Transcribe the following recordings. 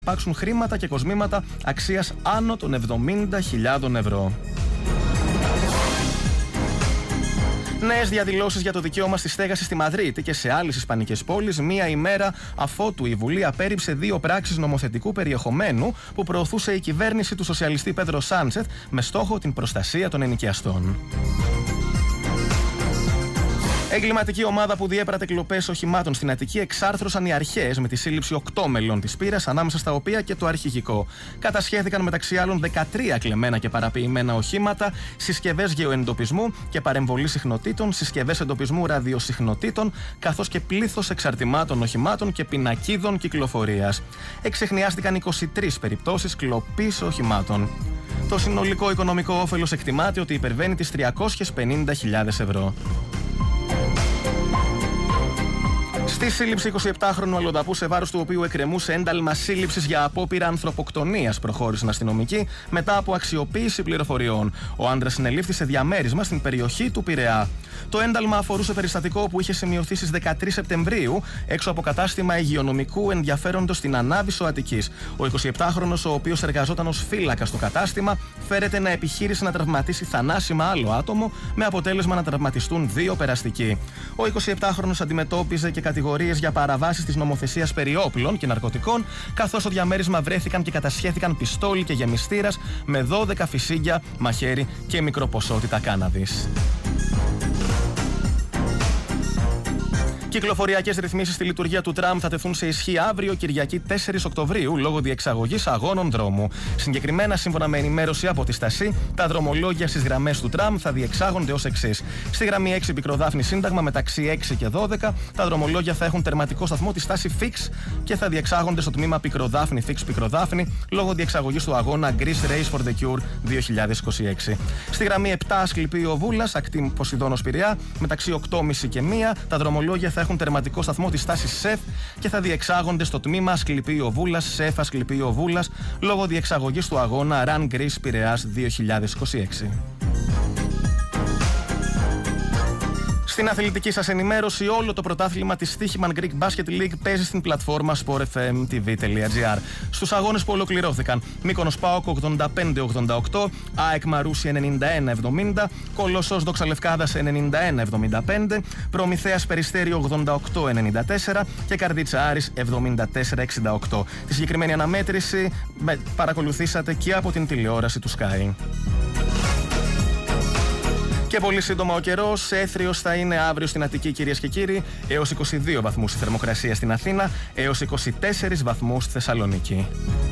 υπάρξουν χρήματα και κοσμήματα αξίας άνω των 70.000 ευρώ. Νέες διαδηλώσεις για το δικαίωμα στη στέγαση στη Μαδρίτη και σε άλλες ισπανικές πόλεις, μία ημέρα αφότου η Βουλή απέρριψε 2 πράξεις νομοθετικού περιεχομένου που προωθούσε η κυβέρνηση του σοσιαλιστή Πέντρο Σάντσεθ με στόχο την προστασία των ενοικιαστών. Εγκληματική ομάδα που διέπρατε κλοπές οχημάτων στην Αττική εξάρθρωσαν οι αρχές με τη σύλληψη 8 μελών της πύρας, ανάμεσα στα οποία και το αρχηγικό. Κατασχέθηκαν μεταξύ άλλων 13 κλεμμένα και παραποιημένα οχήματα, συσκευές γεωεντοπισμού και παρεμβολή συχνοτήτων, συσκευές εντοπισμού ραδιοσυχνοτήτων, καθώς και πλήθος εξαρτημάτων οχημάτων και πινακίδων κυκλοφορίας. Εξεχνιάστηκαν 23 περιπτώσεις κλοπής οχημάτων. Το συνολικό οικονομικό όφελος εκτιμάται ότι υπερβαίνει τις 350.000 ευρώ. Στη σύλληψη 27χρονου αλλοδαπού, σε βάρος του οποίου εκκρεμούσε ένταλμα σύλληψης για απόπειρα ανθρωποκτονίας, προχώρησαν αστυνομικοί μετά από αξιοποίηση πληροφοριών. Ο άντρας συνελήφθη σε διαμέρισμα στην περιοχή του Πειραιά. Το ένταλμα αφορούσε περιστατικό που είχε σημειωθεί στις 13 Σεπτεμβρίου έξω από κατάστημα υγειονομικού ενδιαφέροντος στην Ανάβησο Αττικής. Ο 27χρονος, ο οποίος εργαζόταν ως φύλακας στο κατάστημα, φέρεται να επιχείρησε να τραυματίσει θανάσιμα άλλο άτομο, με αποτέλεσμα να τραυματιστούν 2 περαστικοί. Ο 27χρονος αντιμετώπιζε και κατηγορίες για παραβάσεις της νομοθεσίας περί όπλων και ναρκωτικών, καθώς στο διαμέρισμα βρέθηκαν και κατασχέθηκαν πιστόλι και γεμιστήρας με 12 φυσίγγια, μαχαίρι και μικροποσότητα κάναβης. Κυκλοφοριακές ρυθμίσεις στη λειτουργία του τραμ θα τεθούν σε ισχύ αύριο, Κυριακή 4 Οκτωβρίου, λόγω διεξαγωγής αγώνων δρόμου. Συγκεκριμένα, σύμφωνα με ενημέρωση από τη Στασή, τα δρομολόγια στις γραμμές του τραμ θα διεξάγονται ως εξής. Στη γραμμή 6 Πικροδάφνη Σύνταγμα, μεταξύ 6 και 12, τα δρομολόγια θα έχουν τερματικό σταθμό τη στάση Fix και θα διεξάγονται στο τμήμα Πικροδάφνη Fix Πικροδάφνη, λόγω διεξαγωγής του αγώνα Greece Race for the Cure 2026. Στη γραμμή 7 Ασκληπείο Βούλας, ακτή Ποσειδώνος Πειραιά, μεταξύ 8.30 και 1, τα δρομολόγια θα έχουν τερματικό σταθμό της τάσης ΣΕΦ και θα διεξάγονται στο τμήμα Ασκληπείο Βούλας, ΣΕΦ Ασκληπείο Βούλας, λόγω διεξαγωγής του αγώνα Run Greece Πειραιάς 2026. Στην αθλητική σας ενημέρωση, όλο το πρωτάθλημα της Στοίχημαν Greek Basket League παίζει στην πλατφόρμα sportfmtv.gr. Στους αγώνες που ολοκληρώθηκαν, Μύκονος ΠΑΟΚ 85-88, ΑΕΚ Μαρούσι 91-70, Κολοσσός Δόξα Λευκάδας 91-75, Προμηθέας Περιστέριο 88-94 και Καρδίτσα Άρης 74-68. Τη συγκεκριμένη αναμέτρηση παρακολουθήσατε και από την τηλεόραση του Sky. Και πολύ σύντομα ο καιρός, έθριος θα είναι αύριο στην Αττική, κυρίες και κύριοι, έως 22 βαθμούς η θερμοκρασία στην Αθήνα, έως 24 βαθμούς στη Θεσσαλονίκη.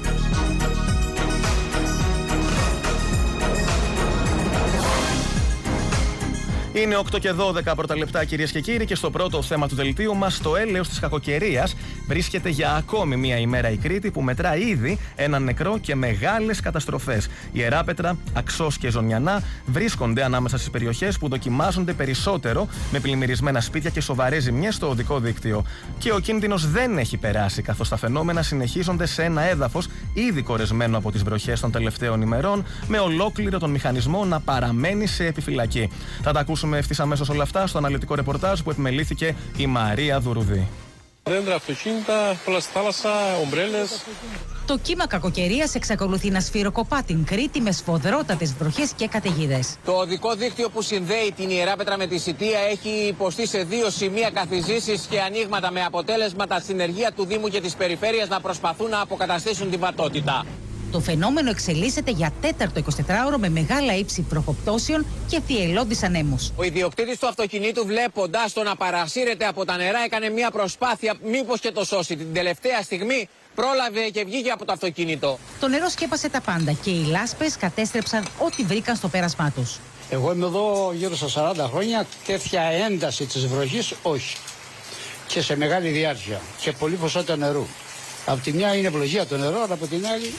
Είναι 8 και 12 πρώτα λεπτά, κυρίες και κύριοι, και στο πρώτο θέμα του δελτίου μας, το έλεος της κακοκαιρίας βρίσκεται για ακόμη μία ημέρα η Κρήτη, που μετρά ήδη έναν νεκρό και μεγάλες καταστροφές. Ιεράπετρα, Αξός και Ζωνιανά βρίσκονται ανάμεσα στις περιοχές που δοκιμάζονται περισσότερο με πλημμυρισμένα σπίτια και σοβαρές ζημιές στο οδικό δίκτυο. Και ο κίνδυνος δεν έχει περάσει, καθώς τα φαινόμενα συνεχίζονται σε ένα έδαφος ήδη κορεσμένο από τις βροχές των τελευταίων ημερών, με ολόκληρο τον μηχανισμό να παραμένει σε επιφυλακή. Θα τα ακούσουμε ευθύς αμέσως όλα αυτά στο αναλυτικό ρεπορτάζ που επιμελήθηκε η Μαρία Δουρουδή. Δέντρα, αυτοκίνητα, πολλά στη θάλασσα, ομπρέλες. Το κύμα κακοκαιρίας εξακολουθεί να σφυροκοπά την Κρήτη με σφοδρότατες βροχές και καταιγίδες. Το οδικό δίκτυο που συνδέει την Ιεράπετρα με τη Σιτία έχει υποστεί σε 2 σημεία καθυζήσεις και ανοίγματα, με αποτέλεσμα τα συνεργεία του Δήμου και της Περιφέρειας να προσπαθούν να αποκαταστήσουν την βατότητα. Το φαινόμενο εξελίσσεται για 4ο 24ωρο με μεγάλα ύψη βροχοπτώσεων και θυελλώδεις ανέμους. Ο ιδιοκτήτης του αυτοκινήτου, βλέποντας το να παρασύρεται από τα νερά, έκανε μια προσπάθεια μήπως και το σώσει. Την τελευταία στιγμή πρόλαβε και βγήκε από το αυτοκίνητο. Το νερό σκέπασε τα πάντα και οι λάσπες κατέστρεψαν ό,τι βρήκαν στο πέρασμά τους. Εγώ είμαι εδώ γύρω στα 40 χρόνια, τέτοια ένταση της βροχής όχι. Και σε μεγάλη διάρκεια και πολύ ποσότητα νερού. Από τη μια είναι ευλογία το νερό, αλλά από την άλλη...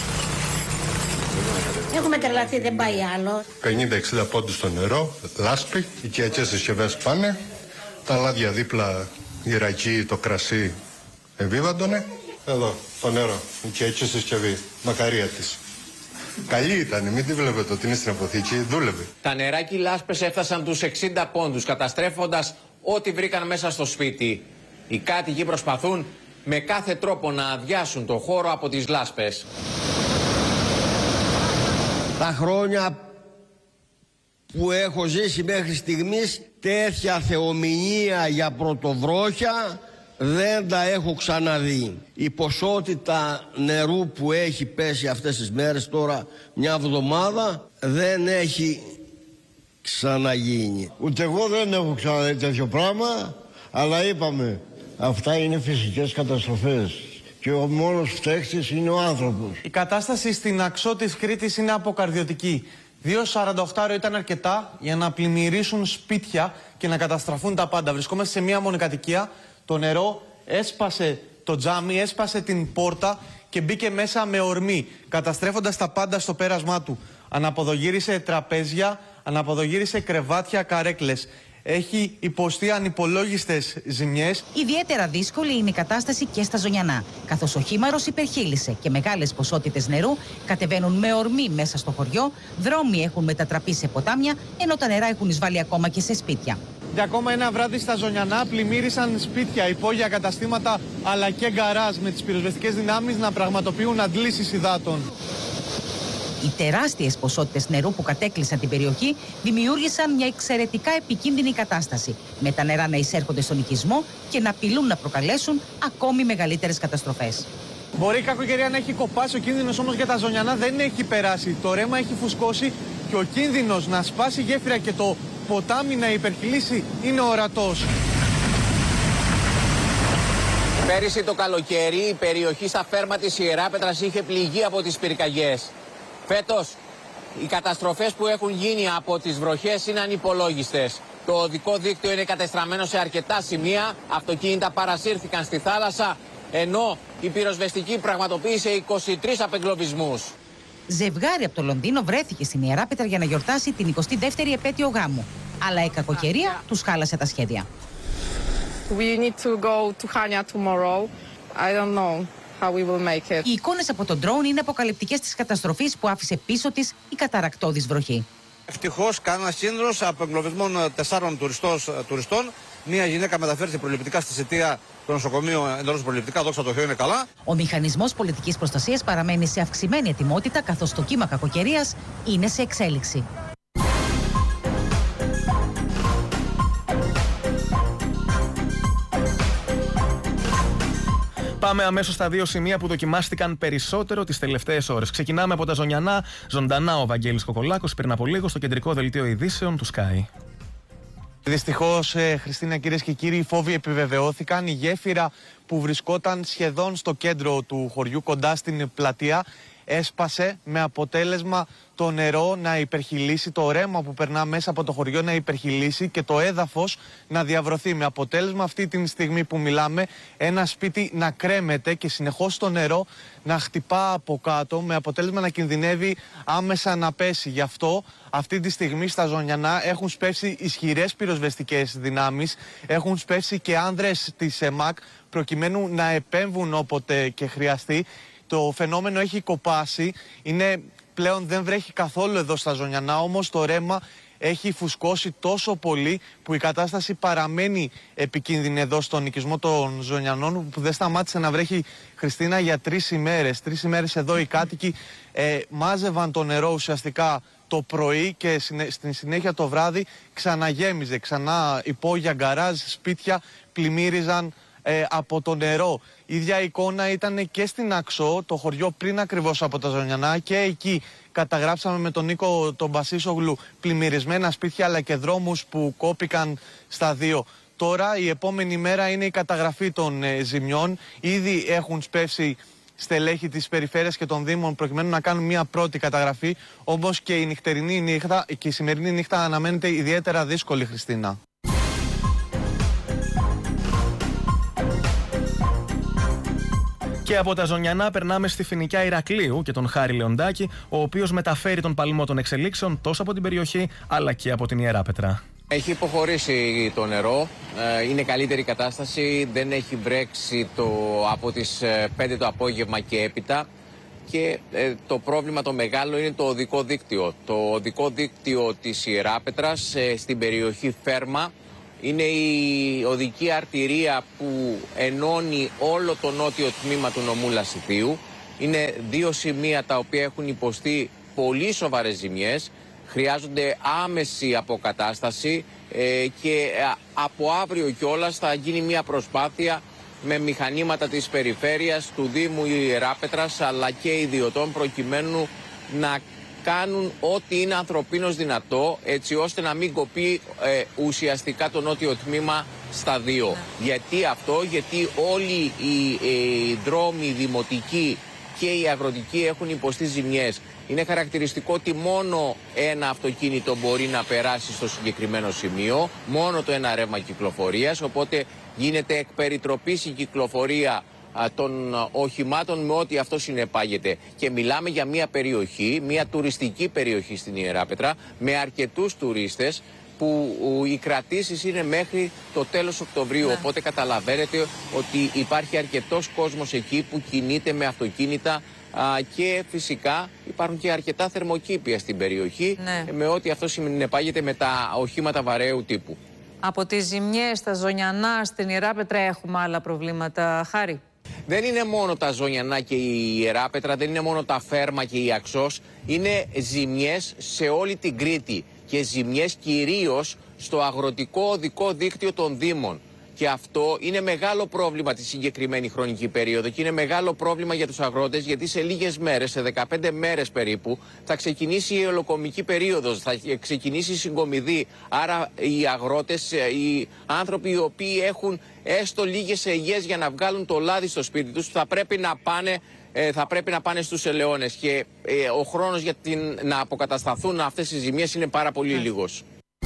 Έχουμε τρελαθεί, δεν πάει άλλο. 50-60 πόντους στο νερό, λάσπη, οικιακές συσκευές πάνε, τα λάδια δίπλα, η ρακή, το κρασί ευίβαντωνε. Εδώ, το νερό, οικιακή συσκευή, μακαρία της. Καλή ήταν, μην τη βλέπετε ότι είναι στην αποθήκη, δούλευε. Τα νεράκι λάσπες έφτασαν τους 60 πόντους, καταστρέφοντας ό,τι βρήκαν μέσα στο σπίτι. Οι κάτοικοι προσπαθούν με κάθε τρόπο να αδειάσουν το χώρο από τις λάσπες. Τα χρόνια που έχω ζήσει μέχρι στιγμής, τέτοια θεομηνία για πρωτοβρόχια δεν τα έχω ξαναδεί. Η ποσότητα νερού που έχει πέσει αυτές τις μέρες, τώρα μια εβδομάδα, δεν έχει ξαναγίνει. Ούτε εγώ δεν έχω ξαναδεί τέτοιο πράγμα, αλλά είπαμε, αυτά είναι φυσικές καταστροφές και ο μόνος φταίχτης είναι ο άνθρωπος. Η κατάσταση στην Αξό της Κρήτης είναι αποκαρδιωτική. 2,48 ήταν αρκετά για να πλημμυρίσουν σπίτια και να καταστραφούν τα πάντα. Βρισκόμαστε σε μία μονοκατοικία. Το νερό έσπασε το τζάμι, έσπασε την πόρτα και μπήκε μέσα με ορμή, καταστρέφοντας τα πάντα στο πέρασμά του. Αναποδογύρισε τραπέζια, αναποδογύρισε κρεβάτια, καρέκλες. Έχει υποστεί ανυπολόγιστες ζημιές. Ιδιαίτερα δύσκολη είναι η κατάσταση και στα Ζωνιανά, καθώς ο χήμαρος υπερχείλισε και μεγάλες ποσότητες νερού κατεβαίνουν με ορμή μέσα στο χωριό, δρόμοι έχουν μετατραπεί σε ποτάμια, ενώ τα νερά έχουν εισβάλει ακόμα και σε σπίτια. Για ακόμα ένα βράδυ στα Ζωνιανά πλημμύρισαν σπίτια, υπόγεια καταστήματα αλλά και γκαράζ, με τις πυροσβεστικές δυνάμεις να πραγματοποιούν αντλήσεις υδάτων. Οι τεράστιες ποσότητες νερού που κατέκλυσαν την περιοχή δημιούργησαν μια εξαιρετικά επικίνδυνη κατάσταση, με τα νερά να εισέρχονται στον οικισμό και να απειλούν να προκαλέσουν ακόμη μεγαλύτερες καταστροφές. Μπορεί η κακοκαιρία να έχει κοπάσει, ο κίνδυνος όμως για τα Ζωνιανά δεν έχει περάσει. Το ρέμα έχει φουσκώσει και ο κίνδυνος να σπάσει γέφυρα και το ποτάμι να υπερχειλήσει είναι ορατός. Πέρυσι το καλοκαίρι η περιοχή στα Φέρμα της Ιεράπετρας είχε πληγεί από τις πυρκαγιές. Φέτος οι καταστροφές που έχουν γίνει από τις βροχές είναι ανυπολόγιστες. Το οδικό δίκτυο είναι κατεστραμμένο σε αρκετά σημεία, αυτοκίνητα παρασύρθηκαν στη θάλασσα, ενώ η πυροσβεστική πραγματοποίησε 23 απεγκλωβισμούς. Ζευγάρι από το Λονδίνο βρέθηκε στην Ιεράπετρα για να γιορτάσει την 22η επέτειο γάμου. Αλλά η κακοκαιρία τους χάλασε τα σχέδια. We need to go to Chania tomorrow. I don't know how we will make it. Οι εικόνες από τον drone είναι αποκαλυπτικές της καταστροφής που άφησε πίσω της η καταρρακτώδης βροχή. Ευτυχώς κανένας κίνδυνος από εγκλωβισμό 4 τουριστών. Μία γυναίκα μεταφέρθηκε προληπτικά στη Σιτία του νοσοκομείου, εντός προληπτικά, δόξα τω Θεώ είναι καλά. Ο μηχανισμός πολιτικής προστασίας παραμένει σε αυξημένη ετοιμότητα, καθώς το κύμα κακοκαιρίας είναι σε εξέλιξη. Πάμε αμέσως στα δύο σημεία που δοκιμάστηκαν περισσότερο τις τελευταίες ώρες. Ξεκινάμε από τα Ζωνιανά. Ζωντανά ο Βαγγέλης Κοκολάκος πριν από λίγο στο κεντρικό δελτίο ειδήσεων του Sky. Δυστυχώς, Χριστίνα, κυρίες και κύριοι, οι φόβοι επιβεβαιώθηκαν. Η γέφυρα που βρισκόταν σχεδόν στο κέντρο του χωριού, κοντά στην πλατεία, έσπασε, με αποτέλεσμα το νερό να υπερχειλήσει, το ρέμα που περνά μέσα από το χωριό να υπερχειλήσει και το έδαφος να διαβρωθεί. Με αποτέλεσμα αυτή τη στιγμή που μιλάμε ένα σπίτι να κρέμεται και συνεχώς το νερό να χτυπά από κάτω, με αποτέλεσμα να κινδυνεύει άμεσα να πέσει. Γι' αυτό αυτή τη στιγμή στα Ζωνιανά έχουν σπεύσει ισχυρές πυροσβεστικές δυνάμεις, έχουν σπεύσει και άνδρες της ΕΜΑΚ προκειμένου να επέμβουν όποτε και χρειαστεί. Το φαινόμενο έχει κοπάσει, πλέον δεν βρέχει καθόλου εδώ στα Ζωνιανά, όμως το ρέμα έχει φουσκώσει τόσο πολύ που η κατάσταση παραμένει επικίνδυνη εδώ στον οικισμό των Ζωνιανών, που δεν σταμάτησε να βρέχει, Χριστίνα, για 3 ημέρες. 3 ημέρες εδώ οι κάτοικοι μάζευαν το νερό ουσιαστικά το πρωί και στην συνέχεια το βράδυ ξαναγέμιζε, ξανά υπόγεια, γκαράζ, σπίτια πλημμύριζαν από το νερό. Η ίδια εικόνα ήταν και στην Αξό, το χωριό πριν ακριβώς από τα Ζωνιανά, και εκεί καταγράψαμε με τον Νίκο τον Μπασίσογλου πλημμυρισμένα σπίτια αλλά και δρόμους που κόπηκαν στα δύο. Τώρα η επόμενη μέρα είναι η καταγραφή των ζημιών. Ήδη έχουν σπεύσει στελέχη της περιφέρειας και των Δήμων προκειμένου να κάνουν μια πρώτη καταγραφή, όμως και η νυχτερινή νύχτα και η σημερινή νύχτα αναμένεται ιδιαίτερα δύσκολη, Χριστίνα. Και από τα Ζωνιανά περνάμε στη Φοινικιά Ηρακλείου και τον Χάρη Λεοντάκη, ο οποίος μεταφέρει τον παλμό των εξελίξεων τόσο από την περιοχή αλλά και από την Ιεράπετρα. Έχει υποχωρήσει το νερό, είναι καλύτερη κατάσταση, δεν έχει βρέξει από τις 5 το απόγευμα και έπειτα, και το πρόβλημα το μεγάλο είναι το οδικό δίκτυο. Το οδικό δίκτυο της Ιεράπετρας στην περιοχή Φέρμα, Είναι η οδική αρτηρία που ενώνει όλο το νότιο τμήμα του νομού Λασιθίου. Είναι 2 σημεία τα οποία έχουν υποστεί πολύ σοβαρές ζημιές. Χρειάζονται άμεση αποκατάσταση και από αύριο κιόλας θα γίνει μια προσπάθεια με μηχανήματα της περιφέρειας, του Δήμου Ιεράπετρας αλλά και ιδιωτών προκειμένου να κάνουν ό,τι είναι ανθρωπίνως δυνατό έτσι ώστε να μην κοπεί ουσιαστικά το νότιο τμήμα στα 2. Γιατί αυτό? Γιατί όλοι οι δρόμοι δημοτικοί και οι αγροτικοί έχουν υποστεί ζημιές. Είναι χαρακτηριστικό ότι μόνο ένα αυτοκίνητο μπορεί να περάσει στο συγκεκριμένο σημείο, μόνο το ένα ρεύμα κυκλοφορίας, οπότε γίνεται εκ περιτροπής η κυκλοφορία των οχημάτων με ό,τι αυτό συνεπάγεται. Και μιλάμε για μια περιοχή, μια τουριστική περιοχή στην Ιεράπετρα, με αρκετούς τουρίστες, που οι κρατήσεις είναι μέχρι το τέλος Οκτωβρίου. Οπότε καταλαβαίνετε ότι υπάρχει αρκετός κόσμος εκεί που κινείται με αυτοκίνητα και φυσικά υπάρχουν και αρκετά θερμοκήπια στην περιοχή, με ό,τι αυτό συνεπάγεται με τα οχήματα βαρέου τύπου. Από τις ζημιές στα Ζωνιανά στην Ιεράπετρα έχουμε άλλα προβλήματα, Χάρη? Δεν είναι μόνο τα Ζωνιανά και η Ιεράπετρα, δεν είναι μόνο τα Φέρμα και η Αξός, είναι ζημιές σε όλη την Κρήτη και ζημιές κυρίως στο αγροτικό οδικό δίκτυο των Δήμων. Και αυτό είναι μεγάλο πρόβλημα τη συγκεκριμένη χρονική περίοδο και είναι μεγάλο πρόβλημα για τους αγρότες, γιατί σε λίγες μέρες, σε 15 μέρες περίπου, θα ξεκινήσει η ολοκομική περίοδος, θα ξεκινήσει η συγκομιδή. Άρα οι αγρότες, οι άνθρωποι οι οποίοι έχουν έστω λίγες ελιές για να βγάλουν το λάδι στο σπίτι τους, θα πρέπει να πάνε στους ελαιώνες και ο χρόνος για να αποκατασταθούν αυτές οι ζημίες είναι πάρα πολύ λίγος.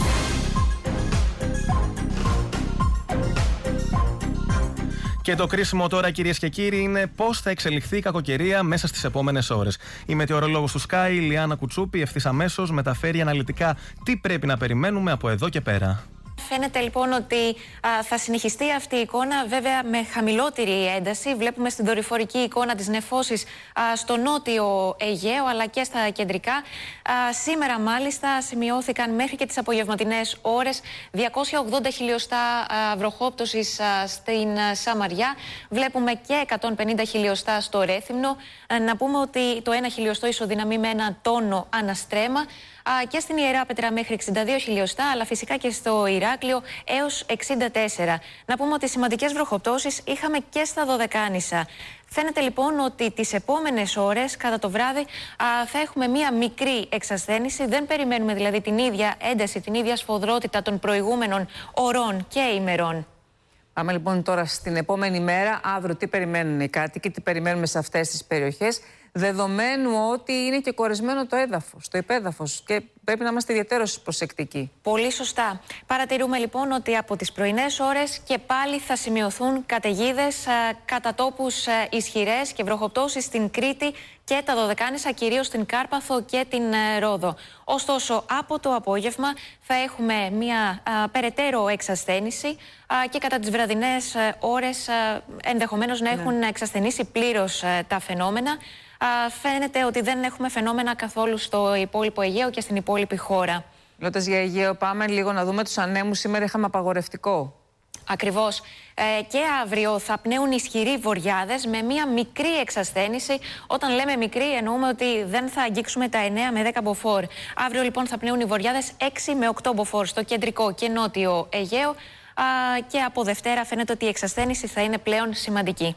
Και το κρίσιμο τώρα, κυρίες και κύριοι, είναι πώς θα εξελιχθεί η κακοκαιρία μέσα στις επόμενες ώρες. Η μετεωρολόγος του Sky, η Λιάννα Κουτσούπη, ευθύς αμέσως μεταφέρει αναλυτικά τι πρέπει να περιμένουμε από εδώ και πέρα. Φαίνεται λοιπόν ότι θα συνεχιστεί αυτή η εικόνα, βέβαια με χαμηλότερη ένταση. Βλέπουμε στην δορυφορική εικόνα τις νεφώσεις στο νότιο Αιγαίο αλλά και στα κεντρικά. Σήμερα μάλιστα σημειώθηκαν μέχρι και τις απογευματινές ώρες 280 χιλιοστά βροχόπτωσης στην Σαμαριά. Βλέπουμε και 150 χιλιοστά στο Ρέθυμνο. Να πούμε ότι το 1 χιλιοστό ισοδυναμεί με 1 τόνο αναστρέμα. Και στην Ιεράπετρα μέχρι 62 χιλιοστά, αλλά φυσικά και στο Ηράκλειο έως 64. Να πούμε ότι σημαντικές βροχοπτώσεις είχαμε και στα Δωδεκάνησα. Φαίνεται λοιπόν ότι τις επόμενες ώρες, κατά το βράδυ, θα έχουμε μία μικρή εξασθένηση. Δεν περιμένουμε δηλαδή την ίδια ένταση, την ίδια σφοδρότητα των προηγούμενων ωρών και ημερών. Πάμε λοιπόν τώρα στην επόμενη μέρα. Αύριο τι περιμένουν οι κάτοικοι, τι περιμένουμε σε αυτές τις περιοχές, δεδομένου ότι είναι και κορεσμένο το έδαφος, το υπέδαφος και πρέπει να είμαστε ιδιαίτερως προσεκτικοί. Πολύ σωστά. Παρατηρούμε λοιπόν ότι από τις πρωινές ώρες και πάλι θα σημειωθούν καταιγίδες, κατά τόπους ισχυρές και βροχοπτώσεις στην Κρήτη και τα Δωδεκάνησα, κυρίως στην Κάρπαθο και την Ρόδο. Ωστόσο, από το απόγευμα θα έχουμε μια περαιτέρω εξασθένηση και κατά τις βραδινές ώρες ενδεχομένως να έχουν εξασθενήσει πλήρως τα φαινόμενα. Φαίνεται ότι δεν έχουμε φαινόμενα καθόλου στο υπόλοιπο Αιγαίο και στην υπόλοιπη χώρα. Μιλώντας για Αιγαίο, πάμε λίγο να δούμε τους ανέμους. Σήμερα είχαμε απαγορευτικό. Ακριβώς. Και αύριο θα πνέουν ισχυροί βοριάδες με μία μικρή εξασθένηση. Όταν λέμε μικρή, εννοούμε ότι δεν θα αγγίξουμε τα 9 με 10 μποφόρ. Αύριο λοιπόν θα πνέουν οι βοριάδες 6 με 8 μποφόρ στο κεντρικό και νότιο Αιγαίο. Και από Δευτέρα φαίνεται ότι η εξασθένηση θα είναι πλέον σημαντική.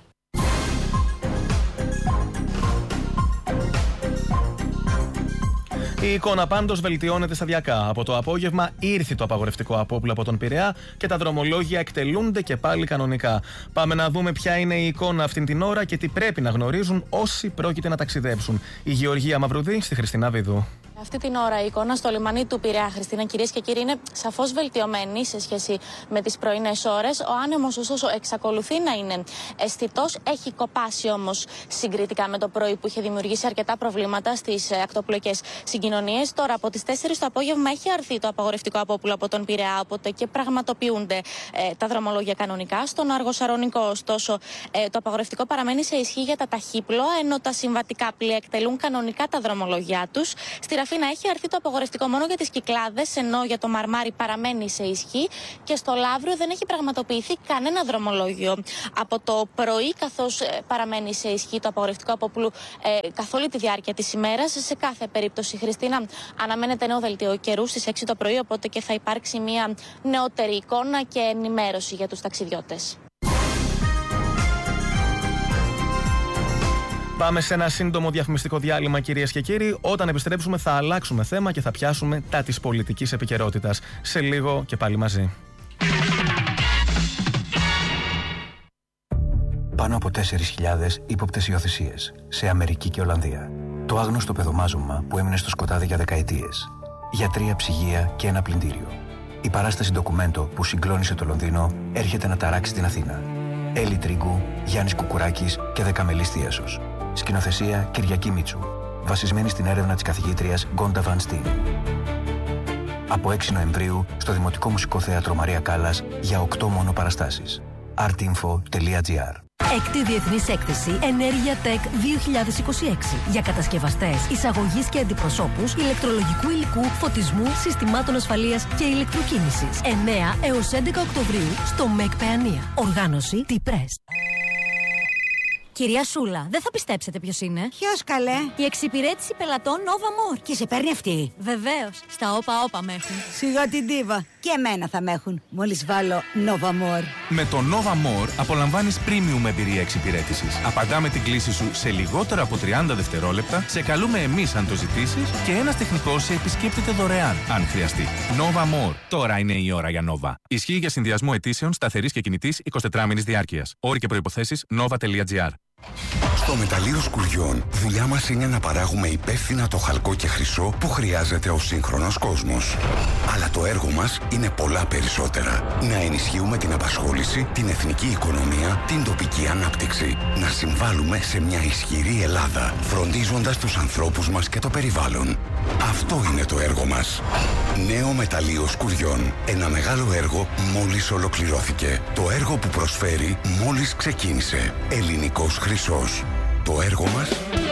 Η εικόνα πάντως βελτιώνεται σταδιακά. Από το απόγευμα ήρθε το απαγορευτικό απόπλου από τον Πειραιά και τα δρομολόγια εκτελούνται και πάλι κανονικά. Πάμε να δούμε ποια είναι η εικόνα αυτήν την ώρα και τι πρέπει να γνωρίζουν όσοι πρόκειται να ταξιδέψουν. Η Γεωργία Μαυρουδή στη Χριστίνα Βίδου. Αυτή την ώρα η εικόνα στο λιμανί του Πειραιά, Χριστίνα, κυρίες και κύριοι, είναι σαφώς βελτιωμένη σε σχέση με τις πρωινές ώρες. Ο άνεμος, ωστόσο, εξακολουθεί να είναι αισθητός. Έχει κοπάσει όμως συγκριτικά με το πρωί που είχε δημιουργήσει αρκετά προβλήματα στις ακτοπλοϊκές συγκοινωνίες. Τώρα, από τις 4 το απόγευμα, έχει αρθεί το απαγορευτικό απόπουλο από τον Πειραιά, οπότε και πραγματοποιούνται τα δρομολόγια κανονικά. Στον Αργοσαρονικό, ωστόσο, το απαγορευτικό παραμένει σε ισχύ για τα ταχύπλοα, ενώ τα συμβατικά πλοία εκτελούν κανονικά τα δρομολόγια τους. Στη Αθήνα έχει αρθεί το απογορευτικό μόνο για τις Κυκλάδες, ενώ για το Μαρμάρι παραμένει σε ισχύ και στο Λαύριο δεν έχει πραγματοποιηθεί κανένα δρομολόγιο από το πρωί, καθώς παραμένει σε ισχύ το απογορευτικό από καθ' όλη τη διάρκεια της ημέρας. Σε κάθε περίπτωση, Χριστίνα, αναμένεται νέο δελτίο καιρού στις 6 το πρωί, οπότε και θα υπάρξει μια νεότερη εικόνα και ενημέρωση για τους ταξιδιώτες. Πάμε σε ένα σύντομο διαφημιστικό διάλειμμα, κυρίες και κύριοι. Όταν επιστρέψουμε θα αλλάξουμε θέμα και θα πιάσουμε τα της πολιτικής επικαιρότητας. Σε λίγο και πάλι μαζί. Πάνω από 4.000 ύποπτες υιοθεσίες σε Αμερική και Ολλανδία. Το άγνωστο παιδομάζωμα που έμεινε στο σκοτάδι για δεκαετίες. Γιατρία, ψυγεία και ένα πλυντήριο. Η παράσταση ντοκουμέντο που συγκλώνησε το Λονδίνο έρχεται να ταράξει την Αθήνα. Έλλη Τρίγκου, Γιάννης Κουκουράκης και Δεκαμελής Θίασος. Σκηνοθεσία Κυριακή Μίτσου. Βασισμένη στην έρευνα της καθηγήτριας Γκόντα Βαν Στίν. Από 6 Νοεμβρίου στο Δημοτικό Μουσικό Θέατρο Μαρία Κάλλας για 8 μόνο παραστάσεις. artinfo.gr. Έκτη Διεθνής Έκθεση Ενέργεια Tech 2026 για κατασκευαστές, εισαγωγής και αντιπροσώπους ηλεκτρολογικού υλικού, φωτισμού, συστημάτων ασφαλείας και ηλεκτροκίνησης. 9 έως 11 Οκτωβρίου στο ΜΕΚ Παιανία. Οργάνωση T-Press. Κυρία Σούλα, δεν θα πιστέψετε ποιος είναι. Ποιος, καλέ? Η εξυπηρέτηση πελατών Nova More. Και σε παίρνει αυτή? Βεβαίως. Στα όπα με έχουν. Σιγά την ντίβα. Και εμένα θα με έχουν. Μόλις βάλω Nova More. Με το Nova More απολαμβάνεις premium εμπειρία εξυπηρέτησης. Απαντάμε την κλήση σου σε λιγότερο από 30 δευτερόλεπτα, σε καλούμε εμείς αν το ζητήσεις και ένας τεχνικός σε επισκέπτεται δωρεάν, αν χρειαστεί. Nova More. Τώρα είναι η ώρα για Nova. Ισχύει για συνδυασμό αιτήσεων σταθερής και κινητής 24μηνης διάρκειας. Όροι και προϋποθέσεις nova.gr. Στο Μεταλλείο Σκουριών, δουλειά μας είναι να παράγουμε υπεύθυνα το χαλκό και χρυσό που χρειάζεται ο σύγχρονος κόσμος. Αλλά το έργο μας είναι πολλά περισσότερα. Να ενισχύουμε την απασχόληση, την εθνική οικονομία, την τοπική ανάπτυξη. Να συμβάλλουμε σε μια ισχυρή Ελλάδα, φροντίζοντας τους ανθρώπους μας και το περιβάλλον. Αυτό είναι το έργο μας. Νέο Μεταλλείο Σκουριών. Ένα μεγάλο έργο μόλις ολοκληρώθηκε. Το έργο που προσφέρει μόλις ξεκίνησε. Ελληνικός χρυσός. Το έργο μας.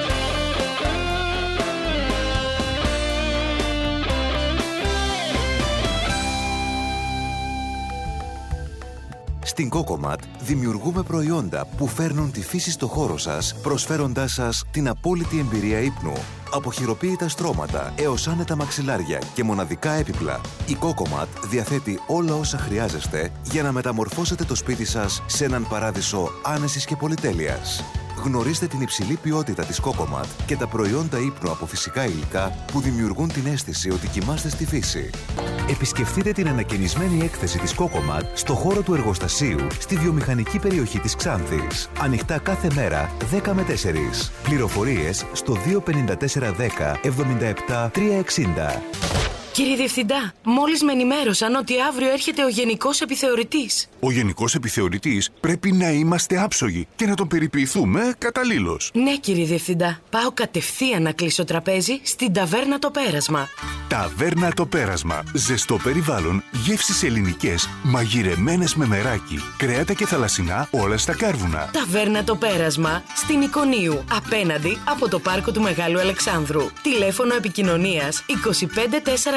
Στην Cocomat δημιουργούμε προϊόντα που φέρνουν τη φύση στο χώρο σας, προσφέροντάς σας την απόλυτη εμπειρία ύπνου. Από χειροποίητα στρώματα έως άνετα μαξιλάρια και μοναδικά έπιπλα, η Cocomat διαθέτει όλα όσα χρειάζεστε για να μεταμορφώσετε το σπίτι σας σε έναν παράδεισο άνεσης και πολυτέλειας. Γνωρίστε την υψηλή ποιότητα της Cocomat και τα προϊόντα ύπνου από φυσικά υλικά που δημιουργούν την αίσθηση ότι κοιμάστε στη φύση. Επισκεφτείτε την ανακαινισμένη έκθεση της Cocomat στο χώρο του εργοστασίου στη βιομηχανική περιοχή της Ξάνθης. Ανοιχτά κάθε μέρα 10 με 4. Πληροφορίες στο 25410 77 360. Κύριε Διευθυντά, μόλις με ενημέρωσαν ότι αύριο έρχεται ο Γενικός Επιθεωρητής. Ο Γενικός Επιθεωρητής πρέπει να είμαστε άψογοι και να τον περιποιηθούμε καταλήλως. Ναι, κύριε Διευθυντά. Πάω κατευθείαν να κλείσω τραπέζι στην Ταβέρνα Το Πέρασμα. Ταβέρνα Το Πέρασμα. Ζεστό περιβάλλον, γεύσεις ελληνικές, μαγειρεμένες με μεράκι, κρέατα και θαλασσινά όλα στα κάρβουνα. Ταβέρνα Το Πέρασμα στην Ικονίου, απέναντι από το πάρκο του Μεγάλου Αλεξάνδρου. Τηλέφωνο επικοινωνίας 25410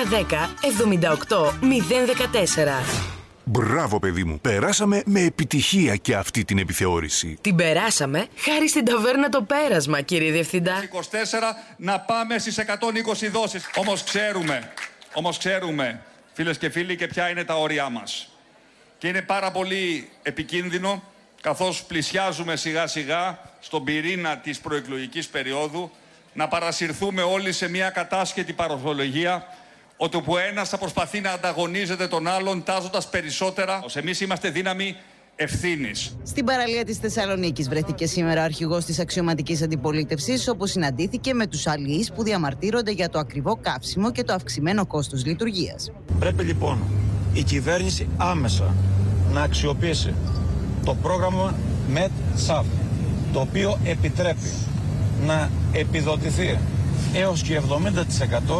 78 014. Μπράβο, παιδί μου. Περάσαμε με επιτυχία και αυτή την επιθεώρηση. Την περάσαμε χάρη στην Ταβέρνα Το Πέρασμα, κύριε Διευθυντά. 24 να πάμε στις 120 δόσεις. Όμως ξέρουμε, φίλες και φίλοι, και ποια είναι τα όρια μας. Και είναι πάρα πολύ επικίνδυνο, καθώς πλησιάζουμε σιγά σιγά στον πυρήνα της προεκλογικής περίοδου, να παρασυρθούμε όλοι σε μια κατάσχετη παρορθολογία, όπου ένας θα προσπαθεί να ανταγωνίζεται τον άλλον, τάζοντας περισσότερα. Εμείς είμαστε δύναμη ευθύνης. Στην παραλία της Θεσσαλονίκης βρέθηκε σήμερα ο αρχηγός της αξιωματικής αντιπολίτευσης, όπου συναντήθηκε με τους αλληλείς που διαμαρτύρονται για το ακριβό καύσιμο και το αυξημένο κόστος λειτουργίας. Πρέπει λοιπόν η κυβέρνηση άμεσα να αξιοποιήσει το πρόγραμμα ΜΕΤ-ΣΑΦ, το οποίο επιτρέπει να επιδοτηθεί έως και 70%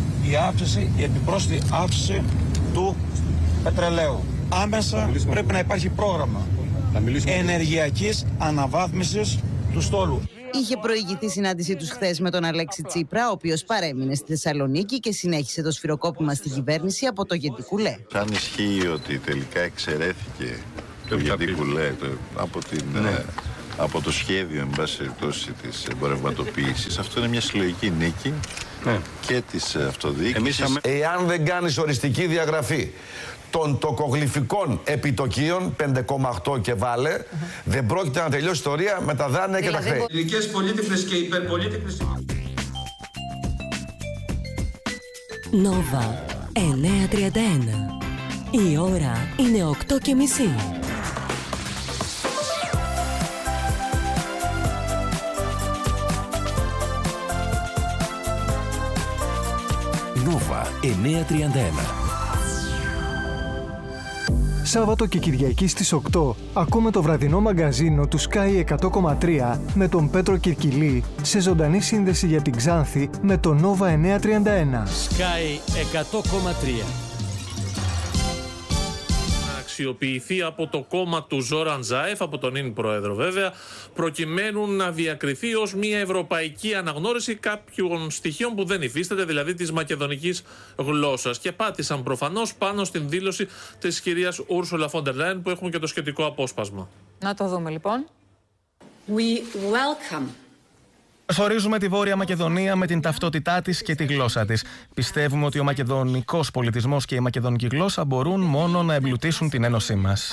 η επιπρόσθετη αύξηση του πετρελαίου. Άμεσα πρέπει να υπάρχει πρόγραμμα ενεργειακής αναβάθμισης του στόλου. Είχε προηγηθεί συνάντησή τους χθες με τον Αλέξη Τσίπρα, ο οποίος παρέμεινε στη Θεσσαλονίκη και συνέχισε το σφυροκόπημα στη κυβέρνηση από το Γεντικουλέ. Αν ισχύει ότι τελικά εξαιρέθηκε το Γεντικουλέ από το σχέδιο, εν πάση περιπτώσει, της εμπορευματοποίησης, αυτό είναι μια συλλογική νίκη και της αυτοδιοίκησης. Εάν δεν κάνεις οριστική διαγραφή των τοκογλυφικών επιτοκίων 5,8 και βάλε, δεν πρόκειται να τελειώσει η ιστορία με τα δάνεια και τα χρέη. Ειδικές πολίτικες και υπερπολίτικες. Νόβα 9:31. Η ώρα είναι 8:30. Νόβα 9:31. Σάββατο και Κυριακή στις 8 ακούμε το βραδινό μαγκαζίνο του Sky 100,3 με τον Πέτρο Κυρκυλή σε ζωντανή σύνδεση για την Ξάνθη με το Nova 931. Sky 100,3. Αξιοποιηθεί από το κόμμα του Ζόραν Ζάεφ, από τον ίν πρόεδρο βέβαια, προκειμένου να διακριθεί ως μια ευρωπαϊκή αναγνώριση κάποιων στοιχείων που δεν υφίσταται, δηλαδή της μακεδονικής γλώσσας. Και πάτησαν προφανώς πάνω στην δήλωση της κυρίας Ούρσουλα φον ντερ Λάιεν, που έχουμε και το σχετικό απόσπασμα. Να το δούμε λοιπόν. We welcome. Καλωσορίζουμε τη Βόρεια Μακεδονία με την ταυτότητά της και τη γλώσσα της. Πιστεύουμε ότι ο μακεδονικός πολιτισμός και η μακεδονική γλώσσα μπορούν μόνο να εμπλουτίσουν την ένωσή μας.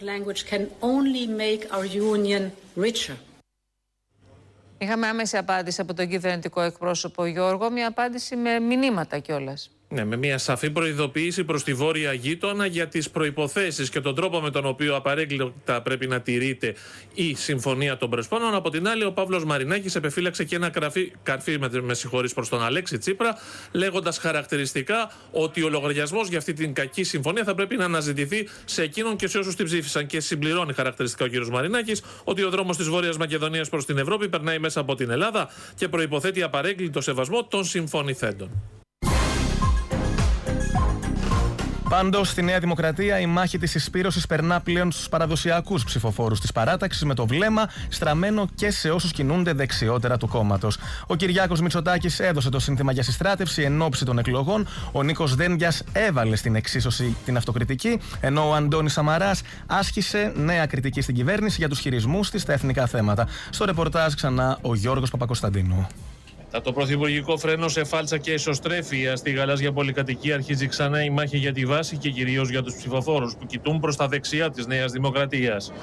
Είχαμε άμεση απάντηση από τον κυβερνητικό εκπρόσωπο Γιώργο, μια απάντηση με μηνύματα κιόλας. Ναι, με μια σαφή προειδοποίηση προς τη βόρεια γείτονα για τις προϋποθέσεις και τον τρόπο με τον οποίο απαρέγκλητα πρέπει να τηρείται η Συμφωνία των Πρεσπώνων. Από την άλλη, ο Παύλος Μαρινάκης επεφύλαξε και ένα καρφί προς τον Αλέξη Τσίπρα, λέγοντας χαρακτηριστικά ότι ο λογαριασμός για αυτή την κακή συμφωνία θα πρέπει να αναζητηθεί σε εκείνον και σε όσους την ψήφισαν. Και συμπληρώνει χαρακτηριστικά ο κ. Μαρινάκης ότι ο δρόμος της Βόρειας Μακεδονίας προς την Ευρώπη περνάει μέσα από την Ελλάδα και προϋποθέτει απαρέγκλητο σεβασμό των συμφωνηθέντων. Πάντως, στη Νέα Δημοκρατία η μάχη της συσπήρωσης περνά πλέον στους παραδοσιακούς ψηφοφόρους της παράταξης, με το βλέμμα στραμμένο και σε όσους κινούνται δεξιότερα του κόμματος. Ο Κυριάκος Μητσοτάκης έδωσε το σύνθημα για συστράτευση εν ώψη των εκλογών. Ο Νίκος Δένδιας έβαλε στην εξίσωση την αυτοκριτική, ενώ ο Αντώνης Σαμαράς άσκησε νέα κριτική στην κυβέρνηση για τους χειρισμούς της στα εθνικά θέματα. Στο ρεπορτάζ ξανά ο Γιώργος Παπακοσταντίνου. Το πρωθυπουργικό φρένο σε φάλτσα και εσωστρέφεια στη γαλάζια πολυκατοικία αρχίζει ξανά η μάχη για τη βάση και κυρίως για τους ψηφοφόρους που κοιτούν προς τα δεξιά της Νέας Δημοκρατίας.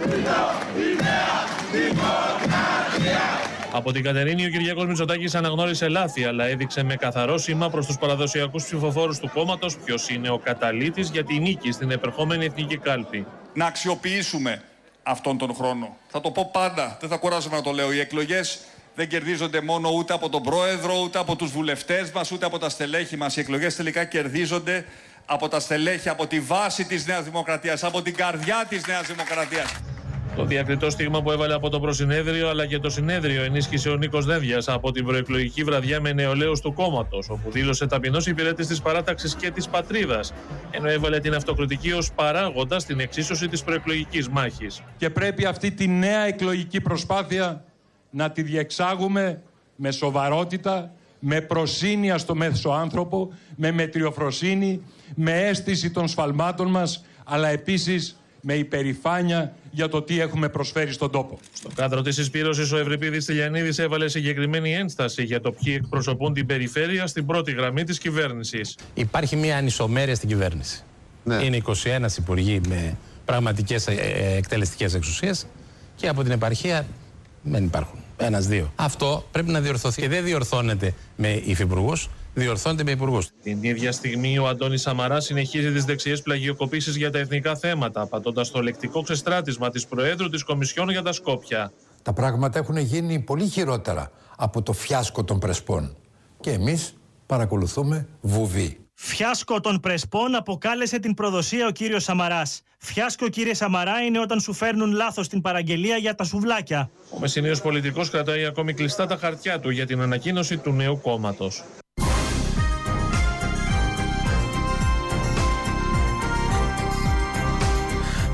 Από την Κατερίνη ο Κυριάκος Μητσοτάκης αναγνώρισε λάθη, αλλά έδειξε με καθαρό σήμα προς τους παραδοσιακούς ψηφοφόρους του κόμματος ποιος είναι ο καταλήτης για τη νίκη στην επερχόμενη εθνική κάλπη. Να αξιοποιήσουμε αυτόν τον χρόνο. Θα το πω πάντα, δεν θα κουράζομαι να το λέω. Οι εκλογές δεν κερδίζονται μόνο ούτε από τον πρόεδρο, ούτε από τους βουλευτές μας, ούτε από τα στελέχη μας. Οι εκλογές τελικά κερδίζονται από τα στελέχη, από τη βάση της Νέας Δημοκρατίας, από την καρδιά της Νέας Δημοκρατίας. Το διακριτό στίγμα που έβαλε από το προσυνέδριο αλλά και το συνέδριο ενίσχυσε ο Νίκος Δένδιας από την προεκλογική βραδιά με νεολαίους του κόμματος, όπου δήλωσε ταπεινός υπηρέτης της παράταξης και της πατρίδας, ενώ έβαλε την αυτοκριτική ως παράγοντα στην εξίσωση της προεκλογικής μάχης. Και πρέπει αυτή τη νέα εκλογική προσπάθεια να τη διεξάγουμε με σοβαρότητα, με προσύνεια στο μέσο άνθρωπο, με μετριοφροσύνη, με αίσθηση των σφαλμάτων μας, αλλά επίσης με υπερηφάνεια για το τι έχουμε προσφέρει στον τόπο. Στο κάδρο της συσπήρωσης, ο Ευρυπίδης Τηλιανίδης έβαλε συγκεκριμένη ένσταση για το ποιοι εκπροσωπούν την περιφέρεια στην πρώτη γραμμή της κυβέρνησης. Υπάρχει μια ανισομέρεια στην κυβέρνηση. Ναι. Είναι 21 υπουργοί με πραγματικές εκτελεστικές εξουσίες και από την επαρχία δεν υπάρχουν. Ένας-δύο. Αυτό πρέπει να διορθωθεί. Και δεν διορθώνεται με υφυπουργούς, διορθώνεται με υπουργούς. Την ίδια στιγμή, ο Αντώνης Σαμαράς συνεχίζει τις δεξιές πλαγιοκοπήσεις για τα εθνικά θέματα, απαντώντας το λεκτικό ξεστράτισμα της Προέδρου της Κομισιόν για τα Σκόπια. Τα πράγματα έχουν γίνει πολύ χειρότερα από το φιάσκο των Πρεσπών. Και εμείς παρακολουθούμε βουβή. Φιάσκο των Πρεσπών αποκάλεσε την προδοσία ο κύριος Σαμαράς. Φιάσκο, κύριε Σαμαρά, είναι όταν σου φέρνουν λάθος την παραγγελία για τα σουβλάκια. Ο μεσηνίος πολιτικός κρατάει ακόμη κλειστά τα χαρτιά του για την ανακοίνωση του νέου κόμματος.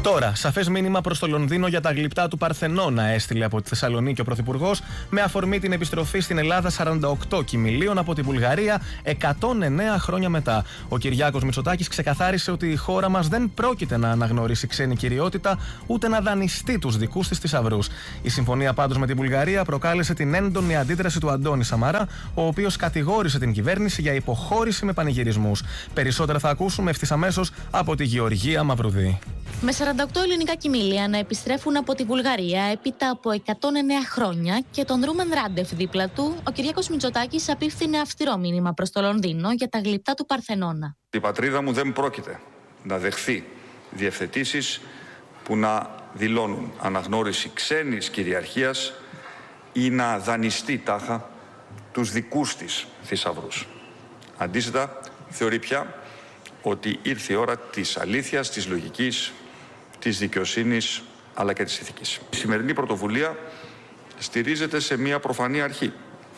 Τώρα, σαφές μήνυμα προς το Λονδίνο για τα γλυπτά του Παρθενώνα έστειλε από τη Θεσσαλονίκη ο Πρωθυπουργός με αφορμή την επιστροφή στην Ελλάδα 48 κοιμηλίων από τη Βουλγαρία 109 χρόνια μετά. Ο Κυριάκος Μητσοτάκης ξεκαθάρισε ότι η χώρα μας δεν πρόκειται να αναγνωρίσει ξένη κυριότητα ούτε να δανειστεί τους δικούς της θησαυρούς. Η συμφωνία πάντως με τη Βουλγαρία προκάλεσε την έντονη αντίδραση του Αντώνη Σαμαρά, ο οποίος κατηγόρησε την κυβέρνηση για υποχώρηση με πανηγυρισμούς. Περισσότερα θα ακούσουμε ευθύς αμέσως από τη Γεωργία Μαυρουδή. Με 48 ελληνικά κοιμήλια να επιστρέφουν από τη Βουλγαρία έπειτα από 109 χρόνια και τον Ρούμεν Ράντεφ δίπλα του, ο Κυριάκος Μητσοτάκης απίφθινε αυστηρό μήνυμα προς το Λονδίνο για τα γλυπτά του Παρθενώνα. Η πατρίδα μου δεν πρόκειται να δεχθεί διευθετήσεις που να δηλώνουν αναγνώριση ξένης κυριαρχίας ή να δανειστεί τάχα τους δικούς της θησαυρούς. Αντίθετα, θεωρεί πια ότι ήρθε η ώρα της αλήθειας, της λογικής, της δικαιοσύνης αλλά και της ηθικής. Η σημερινή πρωτοβουλία στηρίζεται σε μια προφανή αρχή,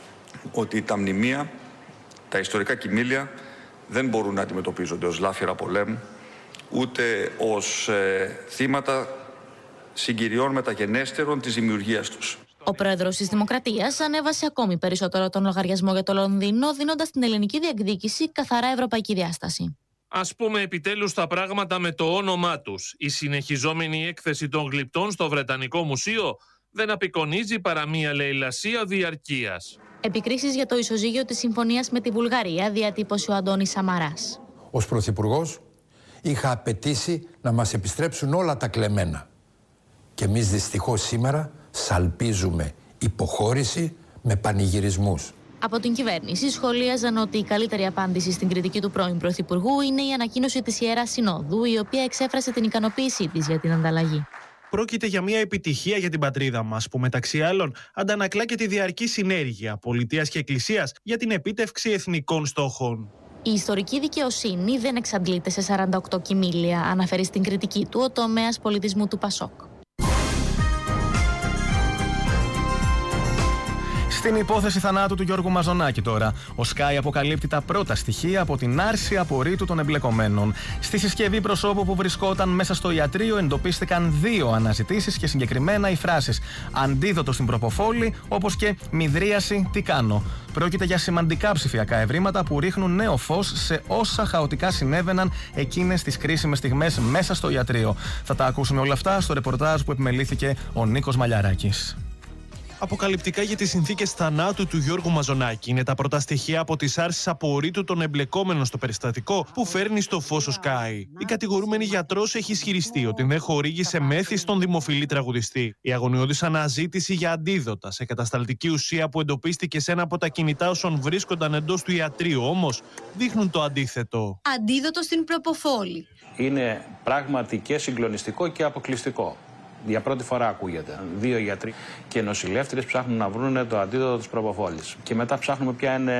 ότι τα μνημεία, τα ιστορικά κοιμήλια δεν μπορούν να αντιμετωπίζονται ως λάφυρα πολέμου, ούτε ως θύματα συγκυριών μεταγενέστερων της δημιουργίας τους. Ο πρόεδρος της Δημοκρατίας ανέβασε ακόμη περισσότερο τον λογαριασμό για το Λονδίνο, δίνοντας στην ελληνική διεκδίκηση καθαρά ευρωπαϊκή διάσταση. Ας πούμε επιτέλους τα πράγματα με το όνομά τους. Η συνεχιζόμενη έκθεση των γλυπτών στο Βρετανικό Μουσείο δεν απεικονίζει παρά μία λαιλασία διαρκείας. Επικρίσεις για το ισοζύγιο της συμφωνίας με τη Βουλγαρία διατύπωσε ο Αντώνης Σαμαράς. Ως Πρωθυπουργός είχα απαιτήσει να μας επιστρέψουν όλα τα κλεμμένα. Και εμείς δυστυχώς σήμερα σαλπίζουμε υποχώρηση με πανηγυρισμούς. Από την κυβέρνηση σχολίαζαν ότι η καλύτερη απάντηση στην κριτική του πρώην Πρωθυπουργού είναι η ανακοίνωση της Ιεράς Συνόδου, η οποία εξέφρασε την ικανοποίησή της για την ανταλλαγή. Πρόκειται για μια επιτυχία για την πατρίδα μας, που μεταξύ άλλων αντανακλά και τη διαρκή συνέργεια πολιτείας και εκκλησίας για την επίτευξη εθνικών στόχων. Η ιστορική δικαιοσύνη δεν εξαντλείται σε 48 κοιμήλια, αναφέρει στην κριτική του ο τομέας πολιτισμού του Πασόκ. Στην υπόθεση θανάτου του Γιώργου Μαζονάκη τώρα, ο Sky αποκαλύπτει τα πρώτα στοιχεία από την άρση απορρίτου των εμπλεκομένων. Στη συσκευή προσώπου που βρισκόταν μέσα στο ιατρείο εντοπίστηκαν 2 αναζητήσεις και συγκεκριμένα οι φράσεις «Αντίδοτο στην προποφόλη» όπως και «Μυδρίαση, τι κάνω». Πρόκειται για σημαντικά ψηφιακά ευρήματα που ρίχνουν νέο φως σε όσα χαοτικά συνέβαιναν εκείνες τις κρίσιμες στιγμές μέσα στο ιατρείο. Θα τα ακούσουμε όλα αυτά στο ρεπορτάζ που επιμελήθηκε ο Νίκος Μαλιαράκης. Αποκαλυπτικά για τις συνθήκες θανάτου του Γιώργου Μαζονάκη είναι τα πρώτα στοιχεία από τις άρσεις απορρίτου των εμπλεκόμενων στο περιστατικό που φέρνει στο φως ο Sky. Η κατηγορούμενη γιατρός έχει ισχυριστεί ότι δεν χορήγησε μέθη στον δημοφιλή τραγουδιστή. Η αγωνιώδης αναζήτηση για αντίδοτα σε κατασταλτική ουσία που εντοπίστηκε σε ένα από τα κινητά όσων βρίσκονταν εντός του ιατρείου όμως δείχνουν το αντίθετο. Αντίδοτο στην προποφόλη. Είναι πράγματι και συγκλονιστικό και αποκλειστικό. Για πρώτη φορά ακούγεται. 2 γιατροί και νοσηλεύτριες ψάχνουν να βρουν το αντίδοτο της προποφόλης. Και μετά ψάχνουμε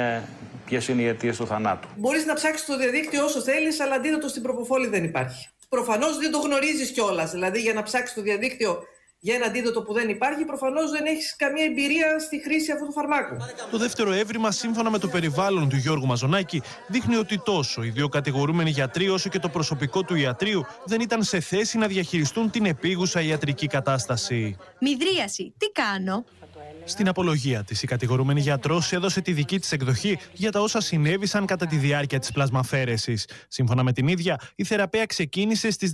ποιες είναι οι αιτίες του θανάτου. Μπορείς να ψάξεις στο διαδίκτυο όσο θέλεις, αλλά αντίδοτο στην προποφόλη δεν υπάρχει. Προφανώς δεν το γνωρίζεις κιόλας. Δηλαδή, για να ψάξεις στο διαδίκτυο για ένα αντίδοτο που δεν υπάρχει, προφανώς δεν έχεις καμία εμπειρία στη χρήση αυτού του φαρμάκου. Το δεύτερο έβριμα, σύμφωνα με το περιβάλλον του Γιώργου Μαζονάκη, δείχνει ότι τόσο οι 2 κατηγορούμενοι γιατροί όσο και το προσωπικό του ιατρείου δεν ήταν σε θέση να διαχειριστούν την επίγουσα ιατρική κατάσταση. Μυδρίαση, τι κάνω? Στην απολογία της, η κατηγορούμενη γιατρός έδωσε τη δική της εκδοχή για τα όσα συνέβησαν κατά τη διάρκεια της πλασμαφέρεσης. Σύμφωνα με την ίδια, η θεραπεία ξεκίνησε στις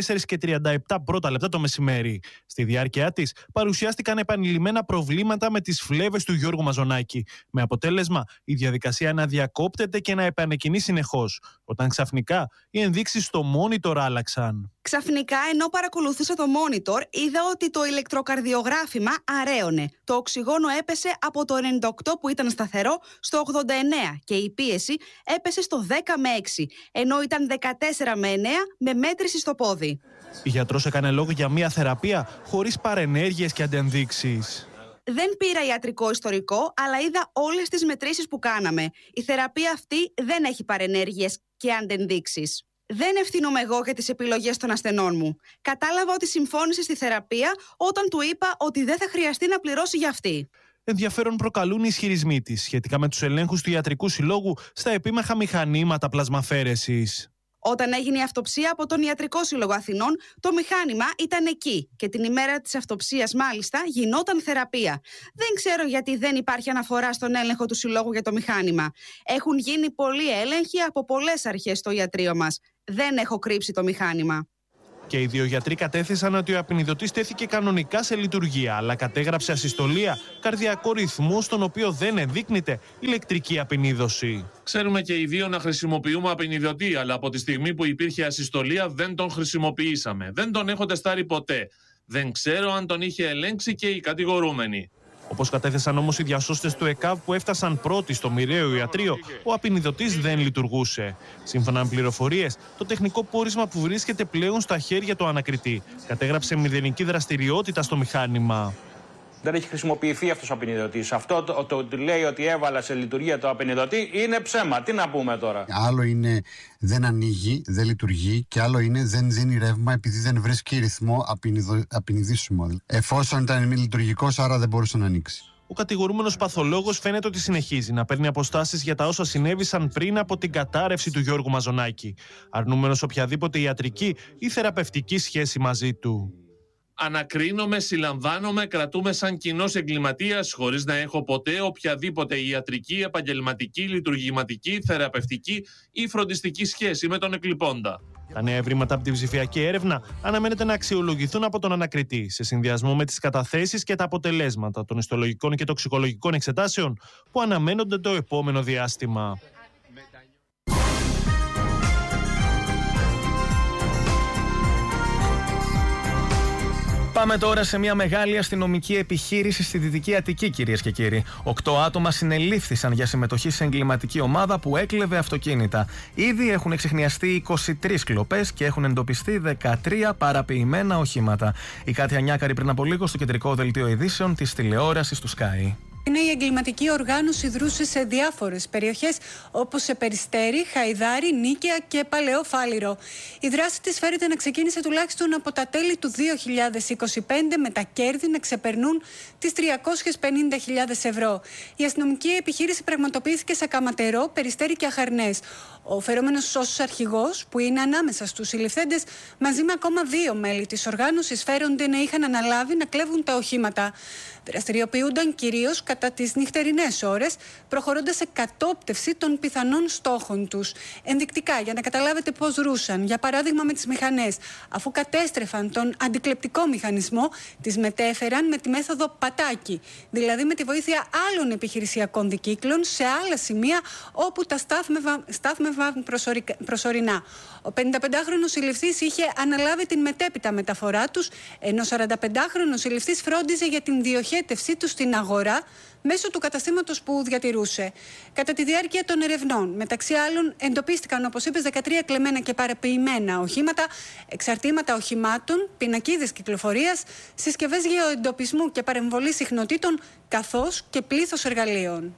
14:37 πρώτα λεπτά το μεσημέρι. Στη διάρκεια της, παρουσιάστηκαν επανειλημμένα προβλήματα με τις φλέβες του Γιώργου Μαζονάκη, με αποτέλεσμα η διαδικασία να διακόπτεται και να επανεκκινεί συνεχώς, όταν ξαφνικά οι ενδείξεις στο monitor άλλαξαν. Ξαφνικά, ενώ παρακολουθούσα το monitor, είδα ότι το ηλεκτροκαρδιογράφημα αραίωνε. Το οξυγόνο έπεσε από το 98 που ήταν σταθερό στο 89 και η πίεση έπεσε στο 10 με 6, ενώ ήταν 14 με 9 με μέτρηση στο πόδι. Η γιατρός έκανε λόγο για μια θεραπεία χωρίς παρενέργειες και αντενδείξεις. Δεν πήρα ιατρικό ιστορικό, αλλά είδα όλες τις μετρήσεις που κάναμε. Η θεραπεία αυτή δεν έχει παρενέργειες και αντενδείξεις. Δεν ευθύνομαι εγώ για τις επιλογές των ασθενών μου. Κατάλαβα ότι συμφώνησε στη θεραπεία όταν του είπα ότι δεν θα χρειαστεί να πληρώσει για αυτή. Ενδιαφέρον προκαλούν οι ισχυρισμοί της σχετικά με τους ελέγχους του Ιατρικού Συλλόγου στα επίμαχα μηχανήματα πλασμαφέρεσης. Όταν έγινε η αυτοψία από τον Ιατρικό Σύλλογο Αθηνών, το μηχάνημα ήταν εκεί και την ημέρα της αυτοψίας μάλιστα γινόταν θεραπεία. Δεν ξέρω γιατί δεν υπάρχει αναφορά στον έλεγχο του Συλλόγου για το μηχάνημα. Έχουν γίνει πολλοί έλεγχοι από πολλές αρχές στο ιατρείο μας. Δεν έχω κρύψει το μηχάνημα. Και οι δύο γιατροί κατέθεσαν ότι ο απεινιδωτής τέθηκε κανονικά σε λειτουργία, αλλά κατέγραψε ασυστολία, καρδιακό ρυθμό, στον οποίο δεν ενδείκνυται ηλεκτρική απεινίδωση. Ξέρουμε και οι δύο να χρησιμοποιούμε απεινιδωτή, αλλά από τη στιγμή που υπήρχε ασυστολία δεν τον χρησιμοποιήσαμε. Δεν τον έχω τεστάρει ποτέ. Δεν ξέρω αν τον είχε ελέγξει και οι κατηγορούμενοι. Όπως κατέθεσαν όμως οι διασώστες του ΕΚΑΒ που έφτασαν πρώτοι στο μοιραίο ιατρείο, ο απεινιδωτής δεν λειτουργούσε. Σύμφωνα με πληροφορίες, το τεχνικό πόρισμα που βρίσκεται πλέον στα χέρια του ανακριτή κατέγραψε μηδενική δραστηριότητα στο μηχάνημα. Δεν έχει χρησιμοποιηθεί αυτός ο απεινιδωτής. Αυτό το λέει ότι έβαλα σε λειτουργία το απεινιδωτή είναι ψέμα. Τι να πούμε τώρα. Άλλο είναι δεν ανοίγει, δεν λειτουργεί, και άλλο είναι δεν δίνει ρεύμα επειδή δεν βρίσκει ρυθμό απεινιδίσιμο. Εφόσον ήταν μη λειτουργικός, άρα δεν μπορούσε να ανοίξει. Ο κατηγορούμενος παθολόγος φαίνεται ότι συνεχίζει να παίρνει αποστάσεις για τα όσα συνέβησαν πριν από την κατάρρευση του Γιώργου Μαζονάκη, αρνούμενος οποιαδήποτε ιατρική ή θεραπευτική σχέση μαζί του. Ανακρίνομαι, συλλαμβάνομαι, κρατούμε σαν κοινός εγκληματίας χωρίς να έχω ποτέ οποιαδήποτε ιατρική, επαγγελματική, λειτουργηματική, θεραπευτική ή φροντιστική σχέση με τον εκλειπώντα. Τα νέα ευρήματα από την ψηφιακή έρευνα αναμένεται να αξιολογηθούν από τον ανακριτή σε συνδυασμό με τις καταθέσεις και τα αποτελέσματα των ιστολογικών και τοξικολογικών εξετάσεων που αναμένονται το επόμενο διάστημα. Πάμε τώρα σε μια μεγάλη αστυνομική επιχείρηση στη Δυτική Αττική, κυρίες και κύριοι. 8 άτομα συνελήφθησαν για συμμετοχή σε εγκληματική ομάδα που έκλεβε αυτοκίνητα. Ήδη έχουν εξιχνιαστεί 23 κλοπές και έχουν εντοπιστεί 13 παραποιημένα οχήματα. Η Κάτια Νιάκαρη πριν από λίγο στο κεντρικό δελτίο ειδήσεων της τηλεόρασης του Sky. Η εγκληματική οργάνωση δρούσε σε διάφορες περιοχές όπως σε Περιστέρι, Χαϊδάρι, Νίκαια και Παλαιό Φάληρο. Η δράση της φέρεται να ξεκίνησε τουλάχιστον από τα τέλη του 2025 με τα κέρδη να ξεπερνούν τις 350.000 ευρώ. Η αστυνομική επιχείρηση πραγματοποιήθηκε σε Καματερό, Περιστέρι και Αχαρνές. Ο φερόμενος σώσος αρχηγός, που είναι ανάμεσα στους συλληφθέντες, μαζί με ακόμα 2 μέλη της οργάνωσης, φέρονται να είχαν αναλάβει να κλέβουν τα οχήματα. Δραστηριοποιούνταν κυρίως κατά τις νυχτερινές ώρες, προχωρώντας σε κατόπτευση των πιθανών στόχων τους. Ενδεικτικά, για να καταλάβετε πώς δρούσαν, για παράδειγμα με τις μηχανές, αφού κατέστρεφαν τον αντικλεπτικό μηχανισμό, τις μετέφεραν με τη μέθοδο πατάκι, δηλαδή με τη βοήθεια άλλων επιχειρησιακών δικύκλων σε άλλα σημεία όπου τα στάθμευαν προσωρινά. Ο 55χρονος συλληφθής είχε αναλάβει την μετέπειτα μεταφορά τους, ενώ ο 45χρονος συλληφθής φρόντιζε για την διοχέτευσή του στην αγορά μέσω του καταστήματος που διατηρούσε. Κατά τη διάρκεια των ερευνών, μεταξύ άλλων, εντοπίστηκαν, όπως είπες, 13 κλεμμένα και παραποιημένα οχήματα, εξαρτήματα οχημάτων, πινακίδες κυκλοφορίας, συσκευές γεωεντοπισμού και παρεμβολής συχνοτήτων, καθώς και πλήθος εργαλείων.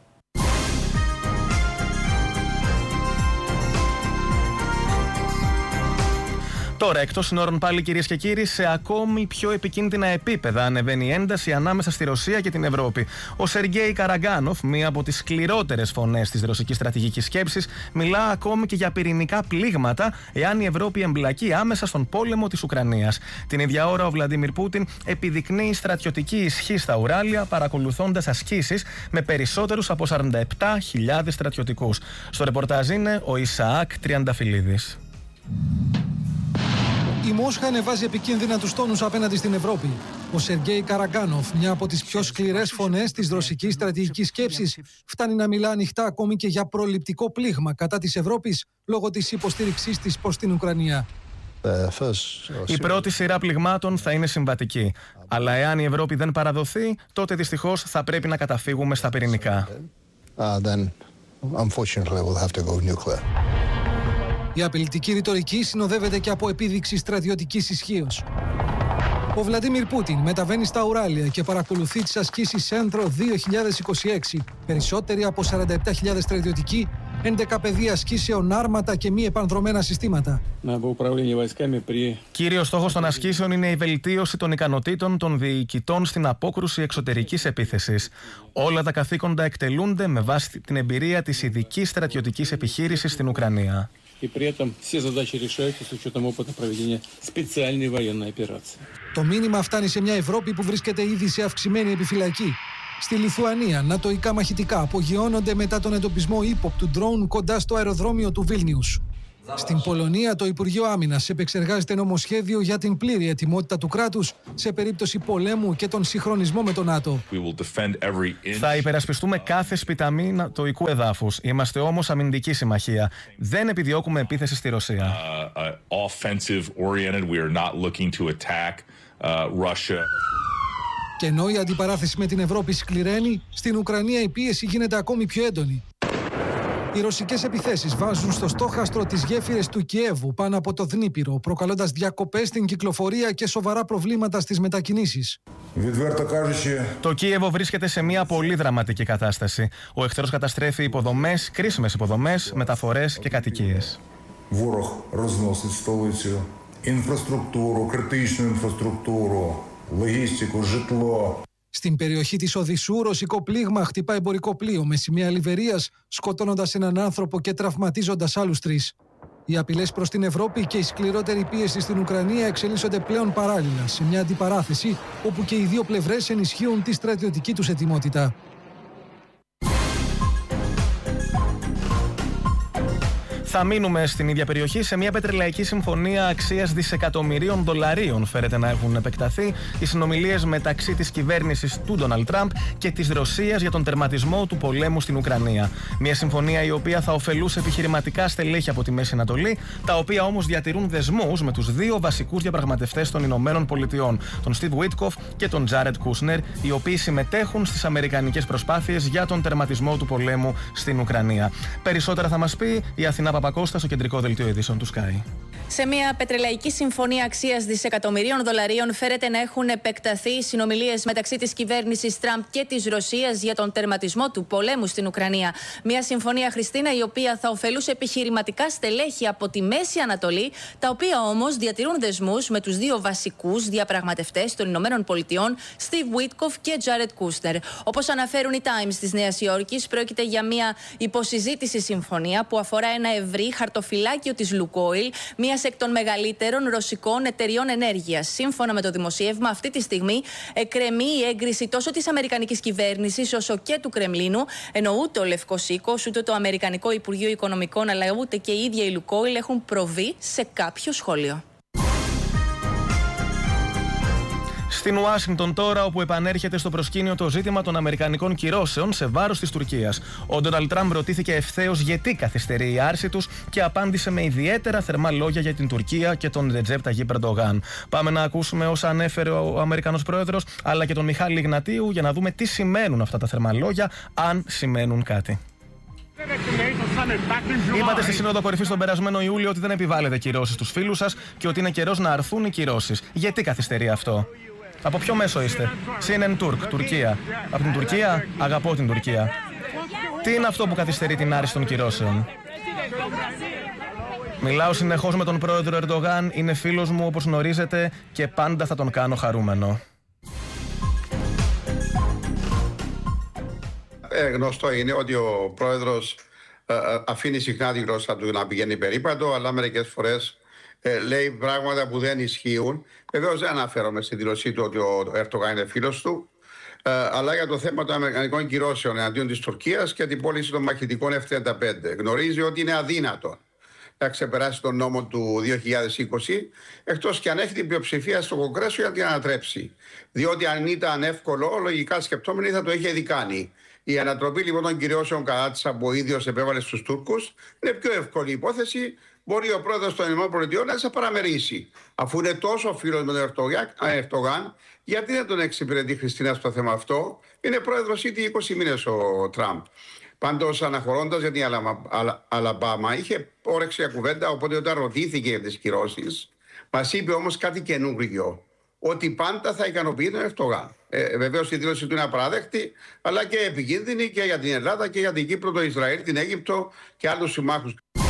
Τώρα, εκτός συνόρων πάλι, κυρίες και κύριοι, σε ακόμη πιο επικίνδυνα επίπεδα ανεβαίνει η ένταση ανάμεσα στη Ρωσία και την Ευρώπη. Ο Σεργέη Καραγκάνοφ, μία από τις σκληρότερες φωνές της ρωσικής στρατηγικής σκέψης, μιλά ακόμη και για πυρηνικά πλήγματα εάν η Ευρώπη εμπλακεί άμεσα στον πόλεμο της Ουκρανίας. Την ίδια ώρα, ο Βλαντίμιρ Πούτιν επιδεικνύει στρατιωτική ισχύ στα Ουράλια, παρακολουθώντας ασκήσεις με περισσότερους από 47.000 στρατιωτικούς. Στο ρεπορτάζ είναι ο Ισαάκ Τριανταφυλλίδης. Η Μόσχα ανεβάζει επικίνδυνα τους τόνους απέναντι στην Ευρώπη. Ο Σεργέη Καραγκάνοφ, μια από τις πιο σκληρές φωνές της ρωσικής στρατηγικής σκέψης, φτάνει να μιλά ανοιχτά ακόμη και για προληπτικό πλήγμα κατά της Ευρώπης λόγω της υποστήριξής της προς την Ουκρανία. Η πρώτη σειρά πληγμάτων θα είναι συμβατική. Αλλά εάν η Ευρώπη δεν παραδοθεί, τότε δυστυχώς θα πρέπει να καταφύγουμε στα πυρηνικά. Η απειλητική ρητορική συνοδεύεται και από επίδειξη στρατιωτικής ισχύως. Ο Βλαντίμιρ Πούτιν μεταβαίνει στα Ουράλια και παρακολουθεί τις ασκήσεις Σέντρο 2026. Περισσότεροι από 47.000 στρατιωτικοί, 11 πεδία ασκήσεων, άρματα και μη επανδρομένα συστήματα. Κύριος στόχος των ασκήσεων είναι η βελτίωση των ικανοτήτων των διοικητών στην απόκρουση εξωτερικής επίθεσης. Όλα τα καθήκοντα εκτελούνται με βάση την εμπειρία της ειδικής στρατιωτικής επιχείρησης στην Ουκρανία. И при этом все задачи решаются с учетом опыта проведения специальной военной операции. Το μήνυμα φτάνει σε μια Ευρώπη που βρίσκεται ήδη σε αυξημένη επιφυλακή. Στη Λιθουανία, νατοϊκά μαχητικά απογειώνονται μετά τον εντοπισμό ύποπτου ντρόουν κοντά στο αεροδρόμιο του Βίλνιους. Στην Πολωνία, το Υπουργείο Άμυνας επεξεργάζεται νομοσχέδιο για την πλήρη ετοιμότητα του κράτους σε περίπτωση πολέμου και τον συγχρονισμό με τον ΝΑΤΟ. Θα υπερασπιστούμε κάθε σπιταμή νατοϊκού εδάφους. Είμαστε όμως αμυντική συμμαχία. Δεν επιδιώκουμε επίθεση στη Ρωσία. Και ενώ η αντιπαράθεση με την Ευρώπη σκληραίνει, στην Ουκρανία η πίεση γίνεται ακόμη πιο έντονη. Οι ρωσικές επιθέσεις βάζουν στο στόχαστρο τις γέφυρες του Κιέβου πάνω από το Δνίπηρο, προκαλώντας διακοπές στην κυκλοφορία και σοβαρά προβλήματα στις μετακινήσεις. Το Κίεβο βρίσκεται σε μια πολύ δραματική κατάσταση. Ο εχθρός καταστρέφει υποδομές, κρίσιμες υποδομές, μεταφορές και κατοικίες. Ворог розносить столицю, інфраструктуру, критичну інфраструктуру, λογιστικού, житло. Στην περιοχή της Οδυσσού, ρωσικό πλήγμα χτυπά εμπορικό πλοίο με σημαία Λιβερίας, σκοτώνοντας έναν άνθρωπο και τραυματίζοντας άλλους 3. Οι απειλές προς την Ευρώπη και η σκληρότερη πίεση στην Ουκρανία εξελίσσονται πλέον παράλληλα σε μια αντιπαράθεση όπου και οι δύο πλευρές ενισχύουν τη στρατιωτική τους ετοιμότητα. Θα μείνουμε στην ίδια περιοχή. Σε μια πετρελαϊκή συμφωνία αξίας δισεκατομμυρίων δολαρίων φέρεται να έχουν επεκταθεί οι συνομιλίες μεταξύ της κυβέρνησης του Ντόναλντ Τραμπ και της Ρωσίας για τον τερματισμό του πολέμου στην Ουκρανία. Μια συμφωνία η οποία θα ωφελούσε επιχειρηματικά στελέχη από τη Μέση Ανατολή, τα οποία όμως διατηρούν δεσμούς με τους δύο βασικούς διαπραγματευτές των Ηνωμένων Πολιτειών, τον Στιβ Βίτκοφ και τον Τζάρετ Κούσνερ, οι οποίοι συμμετέχουν στις αμερικανικές προσπάθειες για τον τερματισμό του πολέμου στην Ουκρανία. Περισσότερα θα μας πει η Αθηνά Παπακώστα στο κεντρικό δελτίο ειδήσεων του Sky. Σε μια πετρελαϊκή συμφωνία αξίας δισεκατομμυρίων δολαρίων φέρεται να έχουν επεκταθεί οι συνομιλίες μεταξύ της κυβέρνησης Τραμπ και της Ρωσίας για τον τερματισμό του πολέμου στην Ουκρανία. Μια συμφωνία, Χριστίνα, η οποία θα ωφελούσε επιχειρηματικά στελέχη από τη Μέση Ανατολή, τα οποία όμως διατηρούν δεσμούς με τους δύο βασικούς διαπραγματευτές των Ηνωμένων Πολιτειών, Στιβ Βίτκοφ και Τζάρετ Κούσνερ. Όπως αναφέρουν οι Times της Νέας Υόρκης, πρόκειται για μια υποσυζήτηση συμφωνία που αφορά ένα ευρύ χαρτοφυλάκιο της Λουκόιλ, μια εκ των μεγαλύτερων ρωσικών εταιριών ενέργειας. Σύμφωνα με το δημοσίευμα, αυτή τη στιγμή εκκρεμεί η έγκριση τόσο της αμερικανικής κυβέρνησης όσο και του Κρεμλίνου, ενώ ούτε ο Λευκός Οίκος, ούτε το Αμερικανικό Υπουργείο Οικονομικών, αλλά ούτε και η ίδια η Λουκόιλ έχουν προβεί σε κάποιο σχόλιο. Στην Ουάσιγκτον τώρα, όπου επανέρχεται στο προσκήνιο το ζήτημα των αμερικανικών κυρώσεων σε βάρος της Τουρκίας. Ο Ντόναλντ Τραμπ ρωτήθηκε ευθέως γιατί καθυστερεί η άρση τους και απάντησε με ιδιαίτερα θερμά λόγια για την Τουρκία και τον Ρετζέπ Ταγίπ Ερντογάν. Πάμε να ακούσουμε όσα ανέφερε ο Αμερικανός Πρόεδρος, αλλά και τον Μιχάλη Ιγνατίου, για να δούμε τι σημαίνουν αυτά τα θερμά λόγια, αν σημαίνουν κάτι. Είπατε στη Σύνοδο Κορυφής τον περασμένο Ιούλιο ότι δεν επιβάλλετε κυρώσεις στους φίλους σας και ότι είναι καιρός να αρθούν οι κυρώσεις. Γιατί καθυστερεί αυτό? Από ποιο μέσο είστε? CNN Turk, Τουρκία. Από την Τουρκία, αγαπώ την Τουρκία. Τι είναι αυτό που καθυστερεί την άρση των κυρώσεων? Μιλάω συνεχώς με τον πρόεδρο Ερντογάν, είναι φίλος μου όπως γνωρίζετε και πάντα θα τον κάνω χαρούμενο. Γνωστό είναι ότι ο πρόεδρος αφήνει συχνά τη γλώσσα του να πηγαίνει περίπατο, αλλά μερικές φορές λέει πράγματα που δεν ισχύουν. Βεβαίως δεν αναφέρομαι στη δήλωσή του ότι ο Ερντογάν είναι φίλος του, αλλά για το θέμα των αμερικανικών κυρώσεων εναντίον της Τουρκίας και την πώληση των μαχητικών F-35. Γνωρίζει ότι είναι αδύνατο να ξεπεράσει τον νόμο του 2020, εκτός και αν έχει την πλειοψηφία στο Κογκρέσο για να την ανατρέψει. Διότι αν ήταν εύκολο, λογικά σκεπτόμενοι θα το είχε ήδη κάνει. Η ανατροπή λοιπόν των κυρώσεων κατά της που ο ίδιος επέβαλε στους Τούρκους είναι πιο εύκολη υπόθεση. Μπορεί ο πρόεδρος των ΗΠΑ να σε παραμερίσει. Αφού είναι τόσο φίλος με τον Ερντογάν, γιατί δεν τον εξυπηρετεί Χριστίνα στο θέμα αυτό? Είναι πρόεδρος ήδη 20 μήνες ο Τραμπ. Πάντως, αναχωρώντας για την Αλαμπάμα, είχε όρεξη για κουβέντα. Οπότε, όταν ρωτήθηκε για τις κυρώσεις, μας είπε όμως κάτι καινούργιο. Ότι πάντα θα ικανοποιεί τον Ερντογάν. Βεβαίως η δήλωση του είναι απαράδεκτη, αλλά και επικίνδυνη και για την Ελλάδα και για την Κύπρο, το Ισραήλ, την Αίγυπτο και άλλους συμμάχους.